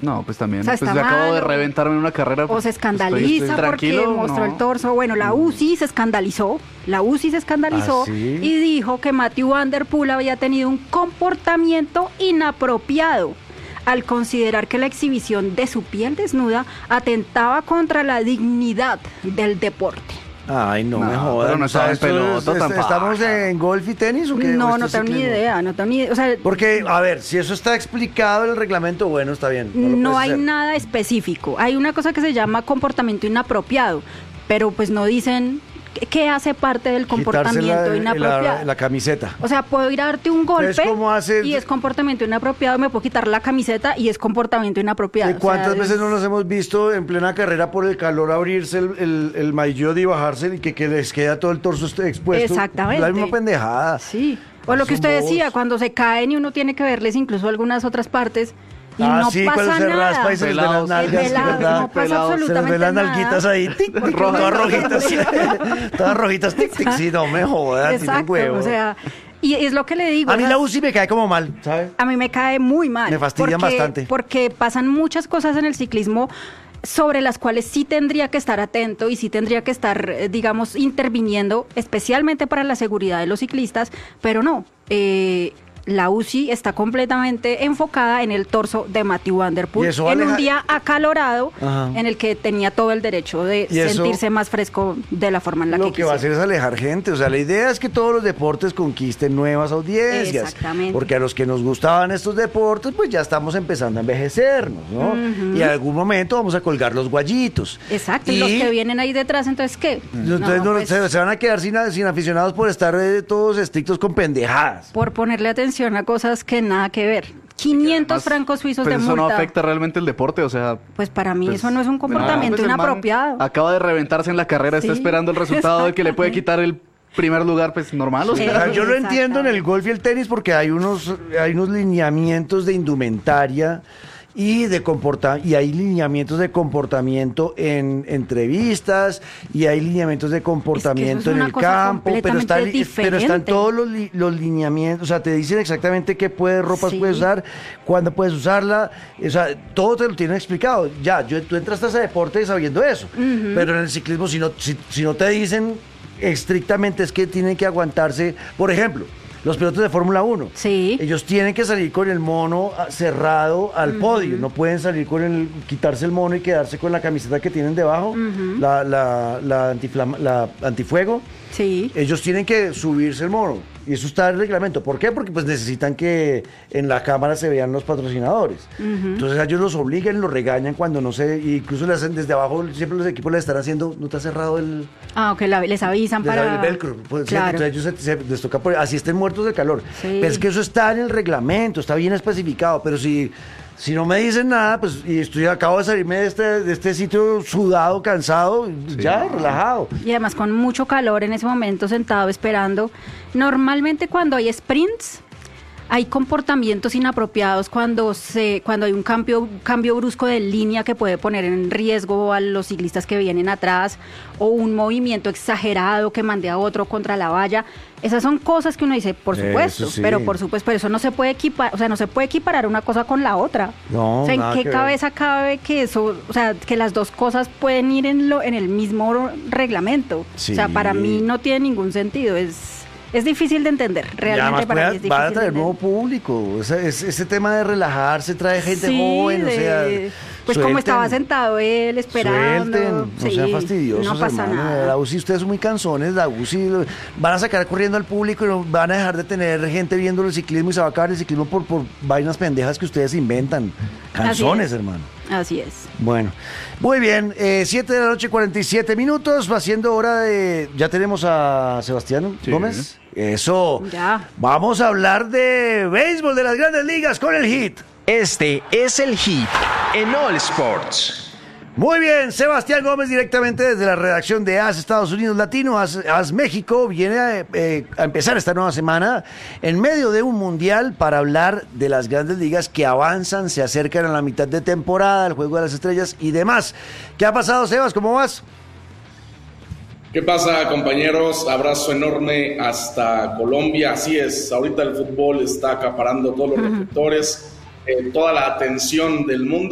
No, pues también. O sea, Pues está le acabo mal, de reventarme en una carrera. O se escandaliza porque tranquilo, mostró no. el torso. Bueno, la UCI se escandalizó. La UCI se escandalizó ¿Ah, sí? y dijo que Matthew Van Der Poel había tenido un comportamiento inapropiado al considerar que la exhibición de su piel desnuda atentaba contra la dignidad del deporte. Ay, no, No, me jodas. pero no estaba en esto pelota tampoco. ¿Estamos en golf y tenis o qué? No, ¿O no esto tengo es ni ciclismo? idea, no tengo ni idea. O sea, Porque, a ver, si eso está explicado en el reglamento, bueno, está bien. lo no puedes hay hacer. nada específico. Hay una cosa que se llama comportamiento inapropiado, pero pues no dicen qué hace parte del Quitarse comportamiento inapropiado. la camiseta. O sea, puedo ir a darte un golpe Entonces, ¿cómo hace? y es comportamiento inapropiado, me puedo quitar la camiseta y es comportamiento inapropiado. ¿Cuántas O sea, veces no nos hemos visto en plena carrera por el calor abrirse el maillot y bajarse y que les queda todo el torso expuesto? Exactamente. La misma pendejada. Sí. O lo que Son usted bobos. decía, cuando se caen y uno tiene que verles incluso algunas otras partes y no sí, pasa cuando se nada. raspa y se les ven las Pelados. nalgas, Pelado, ¿verdad? no pasa Pelados. Se les absolutamente ven las nada. nalguitas ahí, tic, Porque todas uno- rojitas. Todas rojitas, tic, tic. Sí, no me jodas, tiene Exacto, huevo. o sea, y es lo que le digo. A mí o sea, la UCI me cae como mal, ¿sabes? a mí me cae muy mal. Me fastidian bastante. Porque pasan muchas cosas en el ciclismo sobre las cuales sí tendría que estar atento y sí tendría que estar, digamos, interviniendo, especialmente para la seguridad de los ciclistas, pero no. La UCI está completamente enfocada en el torso de Matthew Van Der Y Poel eso en un aleja- día acalorado Ajá. en el que tenía todo el derecho de Y eso- sentirse más fresco de la forma en la Lo que va a hacer quisiera. es alejar gente. O sea, la idea es que todos los deportes conquisten nuevas audiencias. Exactamente. Porque a los que nos gustaban estos deportes, pues ya estamos empezando a envejecernos, ¿no? Y en algún momento vamos a colgar los guayitos. Exacto, y los que vienen ahí detrás, entonces, ¿qué? Entonces No, pues, se van a quedar sin aficionados por estar todos estrictos con pendejadas. por ponerle atención a cosas que nada que ver. 500 Además, francos suizos pues de eso multa. no afecta realmente el deporte, o sea... Pues para mí pues, eso no es un comportamiento pues el man inapropiado. Acaba de reventarse en la carrera, está Sí, esperando el resultado de que le puede quitar el primer lugar, pues normal, o O sea... sea, yo lo entiendo en el Exactamente. golf y el tenis porque hay unos lineamientos de indumentaria y y hay lineamientos de comportamiento en entrevistas y hay lineamientos de comportamiento es en una el cosa campo, pero están completamente todos los lineamientos, o sea, te dicen exactamente qué ropas Sí. puedes usar, cuándo puedes usarla, o sea, todo te lo tienen explicado. Ya, tú entraste a ese deporte sabiendo eso, pero en el ciclismo si no te dicen estrictamente es que tienen que aguantarse, por ejemplo, los pilotos de Fórmula 1. Sí. Ellos tienen que salir con el mono cerrado al podio, no pueden salir quitarse el mono y quedarse con la camiseta que tienen debajo, la antifuego. Sí. Ellos tienen que subirse el mono y eso está en el reglamento. ¿Por qué? Porque pues necesitan que en la cámara se vean los patrocinadores. Entonces ellos los obligan, los regañan cuando no se, incluso le hacen desde abajo, siempre los equipos les están haciendo, no te ha cerrado el Ok, les avisan para... el velcro, pues, Claro. entonces ellos les toca así estén muertos de calor. Sí. Pero es que eso está en el reglamento, está bien especificado, pero si no me dicen nada, pues y acabo de salirme de este sitio sudado, cansado, ya, relajado. Y además con mucho calor en ese momento sentado esperando. Normalmente cuando hay sprints hay comportamientos inapropiados cuando hay un cambio brusco de línea que puede poner en riesgo a los ciclistas que vienen atrás o un movimiento exagerado que mande a otro contra la valla. Esas son cosas que uno dice, por supuesto, Eso sí. pero eso no se puede no se puede equiparar una cosa con la otra. No, o sea, ¿en nada qué que ver. cabeza cabe que eso, o sea, que las dos cosas pueden ir en el mismo reglamento? Sí. O sea, para mí no tiene ningún sentido, es difícil de entender, Y realmente además para mí es difícil van a de traer entender. nuevo público. Ese tema de relajarse trae gente Sí, joven, o sea. pues como suelten. estaba sentado él esperando. Suelten, no sí, sean fastidiosos, no pasa hermano. nada. La UCI, ustedes son muy cansones, la UCI van a sacar corriendo al público y no van a dejar de tener gente viendo el ciclismo y se va a acabar el ciclismo por vainas pendejas que ustedes inventan. Cansones, es. hermano. Así es. Bueno, muy bien, 7 de la noche, 47 minutos, va siendo hora de... ¿Ya tenemos a Sebastián Sí. Gómez? Eso. Ya. Vamos a hablar de béisbol de las Grandes Ligas con el Hit. Este es el Hit en All Sports. Muy bien, Sebastián Gómez directamente desde la redacción de AS Estados Unidos Latino, AS México, viene a empezar esta nueva semana en medio de un mundial para hablar de las Grandes Ligas que avanzan, se acercan a la mitad de temporada, al Juego de las Estrellas y demás. ¿Qué ha pasado, Sebas? ¿Cómo vas? ¿Qué pasa, compañeros? Abrazo enorme hasta Colombia. Así es, ahorita el fútbol está acaparando todos los reflectores, toda la atención del mundo.